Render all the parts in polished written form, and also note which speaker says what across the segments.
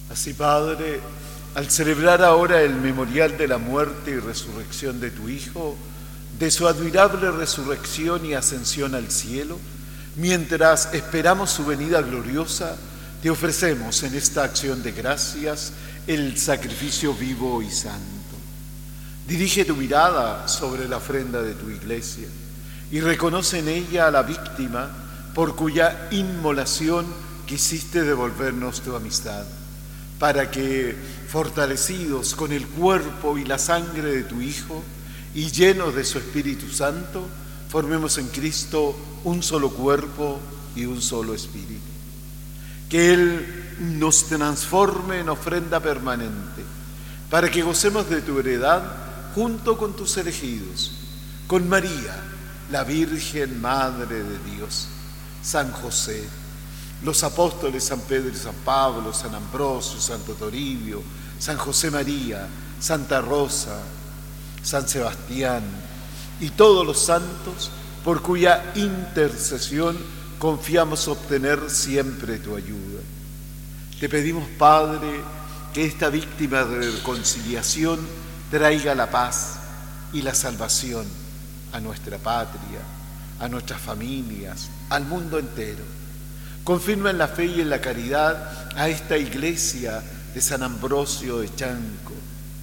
Speaker 1: Así, Padre, al celebrar ahora el memorial de la muerte y resurrección de tu Hijo, de su admirable resurrección y ascensión al cielo, mientras esperamos su venida gloriosa, te ofrecemos en esta acción de gracias el sacrificio vivo y santo. Dirige tu mirada sobre la ofrenda de tu iglesia y reconoce en ella a la víctima por cuya inmolación quisiste devolvernos tu amistad, para que, fortalecidos con el cuerpo y la sangre de tu Hijo y llenos de su Espíritu Santo, formemos en Cristo un solo cuerpo y un solo espíritu. Que Él nos transforme en ofrenda permanente, para que gocemos de tu heredad junto con tus elegidos, con María, la Virgen Madre de Dios, San José, los apóstoles San Pedro y San Pablo, San Ambrosio, Santo Toribio, San José María, Santa Rosa, San Sebastián y todos los santos por cuya intercesión confiamos obtener siempre tu ayuda. Te pedimos, Padre, que esta víctima de reconciliación traiga la paz y la salvación a nuestra patria, a nuestras familias, al mundo entero. Confirma en la fe y en la caridad a esta iglesia de San Ambrosio de Chanco,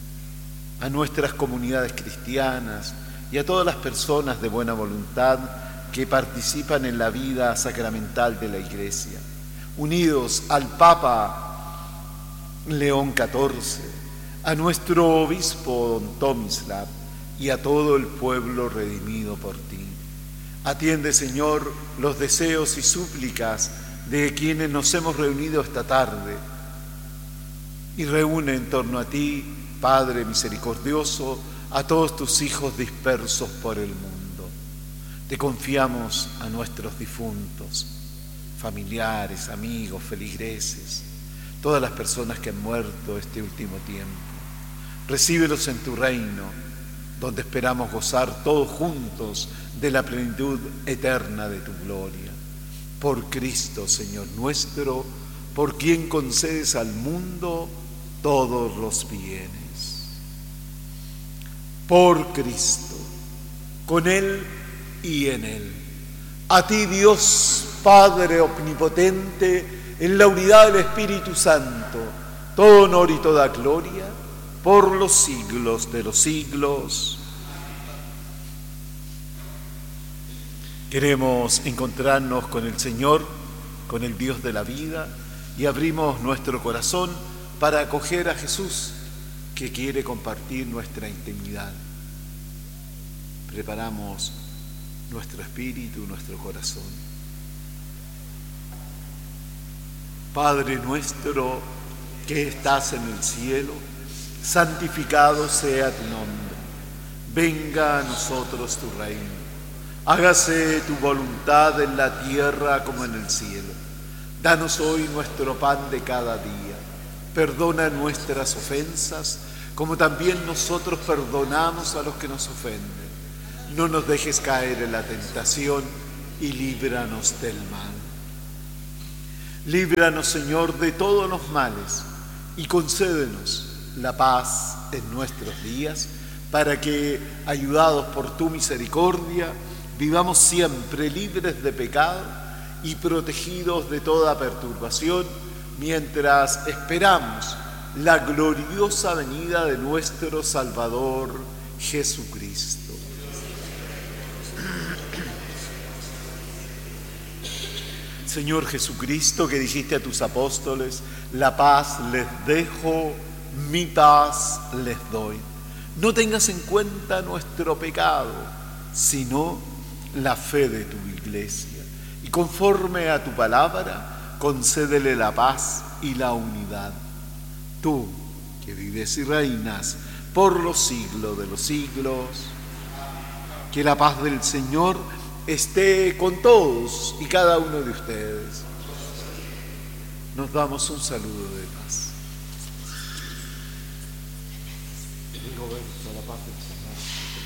Speaker 1: a nuestras comunidades cristianas y a todas las personas de buena voluntad que participan en la vida sacramental de la iglesia, unidos al Papa León XIV, a nuestro obispo don Tomislav y a todo el pueblo redimido por ti. Atiende, Señor, los deseos y súplicas de quienes nos hemos reunido esta tarde y reúne en torno a ti, Padre misericordioso, a todos tus hijos dispersos por el mundo. Te confiamos a nuestros difuntos, familiares, amigos, feligreses, todas las personas que han muerto este último tiempo. Recíbelos en tu reino, donde esperamos gozar todos juntos de la plenitud eterna de tu gloria. Por Cristo, Señor nuestro, por quien concedes al mundo todos los bienes. Por Cristo, con Él y en Él. A ti, Dios Padre omnipotente, en la unidad del Espíritu Santo, todo honor y toda gloria, por los siglos de los siglos. Queremos encontrarnos con el Señor, con el Dios de la vida, y abrimos nuestro corazón para acoger a Jesús, que quiere compartir nuestra intimidad. Preparamos nuestro espíritu, nuestro corazón. Padre nuestro que estás en el cielo, santificado sea tu nombre. Venga a nosotros tu reino. Hágase tu voluntad en la tierra como en el cielo. Danos hoy nuestro pan de cada día. Perdona nuestras ofensas, como también nosotros perdonamos a los que nos ofenden. No nos dejes caer en la tentación y líbranos del mal. Líbranos, Señor, de todos los males y concédenos la paz en nuestros días, para que, ayudados por tu misericordia, vivamos siempre libres de pecado y protegidos de toda perturbación, mientras esperamos la gloriosa venida de nuestro Salvador Jesucristo. Señor Jesucristo, que dijiste a tus apóstoles, la paz les dejo, mi paz les doy. No tengas en cuenta nuestro pecado, sino la fe de tu iglesia. Y conforme a tu palabra, concédele la paz y la unidad. Tú, que vives y reinas por los siglos de los siglos, que la paz del Señor esté con todos y cada uno de ustedes. Nos damos un saludo de paz. Rigoberto, la paz del Señor.